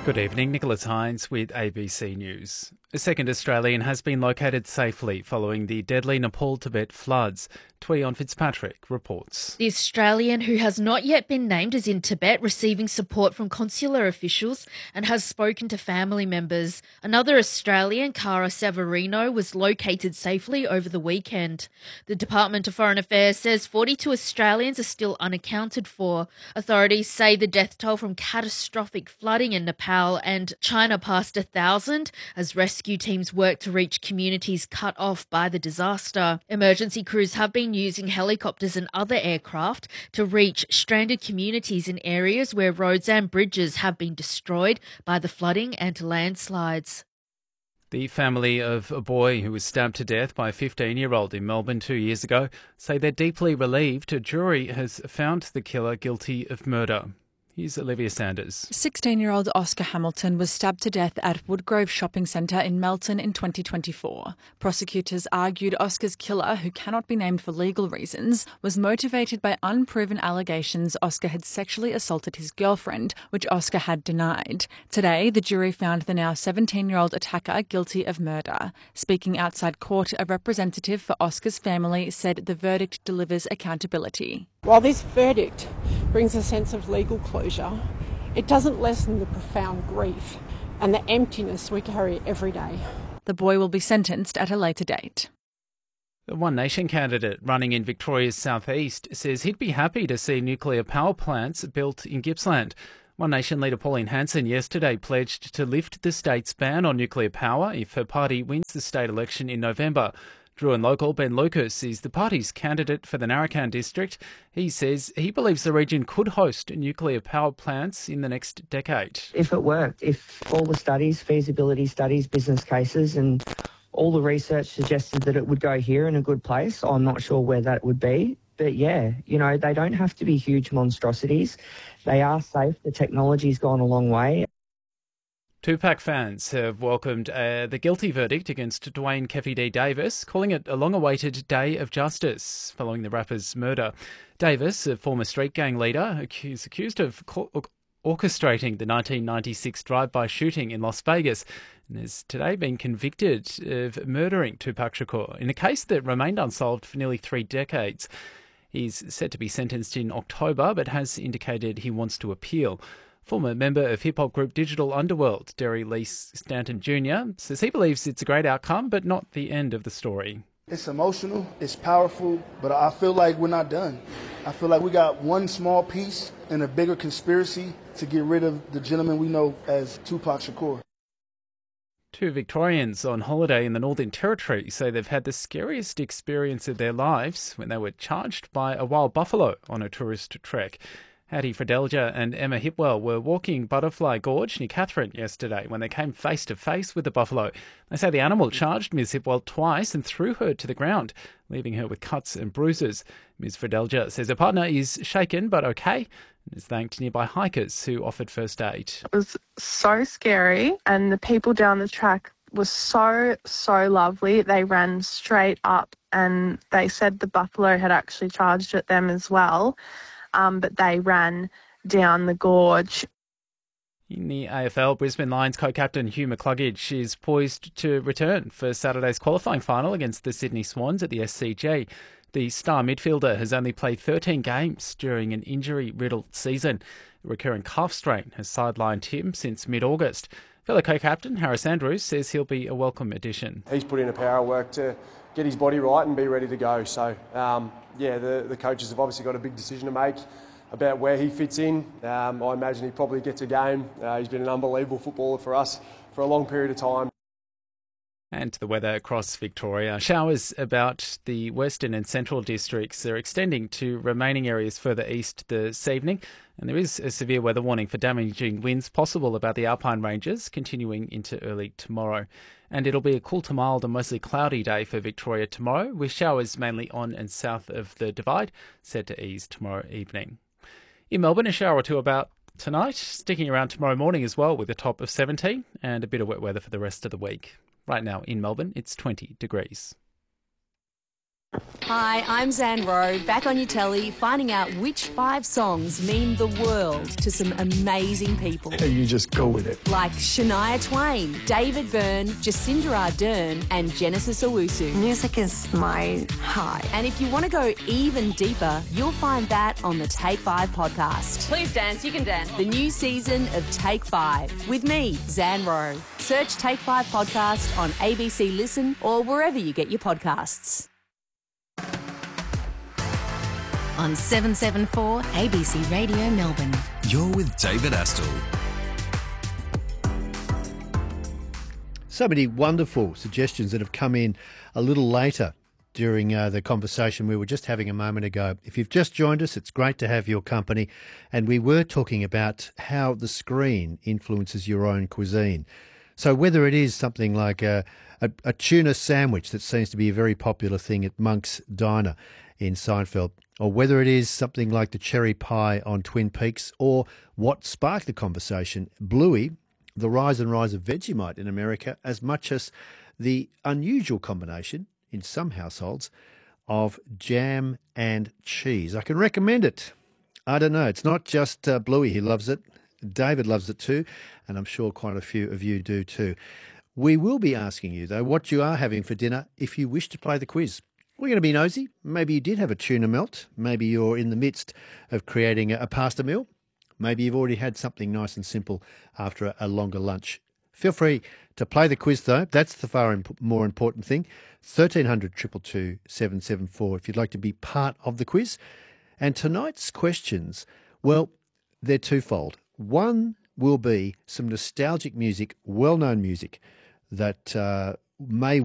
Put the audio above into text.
Good evening, Nicholas Hines with ABC News. A second Australian has been located safely following the deadly Nepal-Tibet floods. Tweon Fitzpatrick reports. The Australian, who has not yet been named, is in Tibet receiving support from consular officials and has spoken to family members. Another Australian, Cara Severino, was located safely over the weekend. The Department of Foreign Affairs says 42 Australians are still unaccounted for. Authorities say the death toll from catastrophic flooding in Nepal and China passed 1,000 as rescue teams work to reach communities cut off by the disaster. Emergency crews have been using helicopters and other aircraft to reach stranded communities in areas where roads and bridges have been destroyed by the flooding and landslides. The family of a boy who was stabbed to death by a 15-year-old in Melbourne 2 years ago say they're deeply relieved a jury has found the killer guilty of murder. Here's Olivia Sanders. 16-year-old Oscar Hamilton was stabbed to death at Woodgrove Shopping Centre in Melton in 2024. Prosecutors argued Oscar's killer, who cannot be named for legal reasons, was motivated by unproven allegations Oscar had sexually assaulted his girlfriend, which Oscar had denied. Today, the jury found the now 17-year-old attacker guilty of murder. Speaking outside court, a representative for Oscar's family said the verdict delivers accountability. While this verdict brings a sense of legal closure, it doesn't lessen the profound grief and the emptiness we carry every day. The boy will be sentenced at a later date. The One Nation candidate running in Victoria's southeast says he'd be happy to see nuclear power plants built in Gippsland. One Nation leader Pauline Hanson yesterday pledged to lift the state's ban on nuclear power if her party wins the state election in November. Druin local Ben Lucas is the party's candidate for the Narracan district. He says he believes the region could host nuclear power plants in the next decade. If it worked, if all the studies, feasibility studies, business cases and all the research suggested that it would go here in a good place, I'm not sure where that would be. But yeah, they don't have to be huge monstrosities. They are safe. The technology's gone a long way. Tupac fans have welcomed the guilty verdict against Dwayne Keffi D. Davis, calling it a long-awaited day of justice following the rapper's murder. Davis, a former street gang leader, is accused of orchestrating the 1996 drive-by shooting in Las Vegas and has today been convicted of murdering Tupac Shakur in a case that remained unsolved for nearly 3 decades. He's set to be sentenced in October, but has indicated he wants to appeal. Former member of hip-hop group Digital Underworld, Derry Lee Stanton Jr., says he believes it's a great outcome, but not the end of the story. It's emotional, it's powerful, but I feel like we're not done. I feel like we got one small piece in a bigger conspiracy to get rid of the gentleman we know as Tupac Shakur. 2 Victorians on holiday in the Northern Territory say they've had the scariest experience of their lives when they were charged by a wild buffalo on a tourist trek. Hattie Fredelja and Emma Hipwell were walking Butterfly Gorge near Katherine yesterday when they came face to face with the buffalo. They say the animal charged Ms Hipwell twice and threw her to the ground, leaving her with cuts and bruises. Ms Fredelja says her partner is shaken but okay and has thanked nearby hikers who offered first aid. It was so scary and the people down the track were so lovely. They ran straight up and they said the buffalo had actually charged at them as well. But they ran down the gorge. In the AFL, Brisbane Lions co-captain Hugh McCluggage is poised to return for Saturday's qualifying final against the Sydney Swans at the SCG. The star midfielder has only played 13 games during an injury-riddled season. A recurring calf strain has sidelined him since mid-August. Fellow co-captain Harris Andrews says he'll be a welcome addition. He's put in a power of work to get his body right and be ready to go. So, the coaches have obviously got a big decision to make about where he fits in. I imagine he probably gets a game. He's been an unbelievable footballer for us for a long period of time. And the weather across Victoria. Showers about the western and central districts are extending to remaining areas further east this evening. And there is a severe weather warning for damaging winds possible about the Alpine Ranges continuing into early tomorrow. And it'll be a cool to mild and mostly cloudy day for Victoria tomorrow, with showers mainly on and south of the Divide, set to ease tomorrow evening. In Melbourne, a shower or two about tonight, sticking around tomorrow morning as well with a top of 17 and a bit of wet weather for the rest of the week. Right now in Melbourne, it's 20 degrees. Hi, I'm Zan Rowe, back on your telly, finding out which 5 songs mean the world to some amazing people. You just go with it. Like Shania Twain, David Byrne, Jacinda Ardern and Genesis Owusu. Music is my high. And if you want to go even deeper, you'll find that on the Take 5 podcast. Please dance, you can dance. The new season of Take 5 with me, Zan Rowe. Search Take 5 podcast on ABC Listen or wherever you get your podcasts. On 774 ABC Radio Melbourne. You're with David Astle. So many wonderful suggestions that have come in a little later during the conversation we were just having a moment ago. If you've just joined us, it's great to have your company. And we were talking about how the screen influences your own cuisine. So whether it is something like a tuna sandwich that seems to be a very popular thing at Monk's Diner in Seinfeld, or whether it is something like the cherry pie on Twin Peaks, or what sparked the conversation, Bluey, the rise and rise of Vegemite in America, as much as the unusual combination in some households of jam and cheese. I can recommend it. I don't know. It's not just Bluey who loves it. David loves it too, and I'm sure quite a few of you do too. We will be asking you, though, what you are having for dinner if you wish to play the quiz. We're going to be nosy. Maybe you did have a tuna melt. Maybe you're in the midst of creating a pasta meal. Maybe you've already had something nice and simple after a longer lunch. Feel free to play the quiz, though. That's the far more important thing. 1300 222 774 if you'd like to be part of the quiz. And tonight's questions, well, they're twofold. One will be some nostalgic music, well-known music that may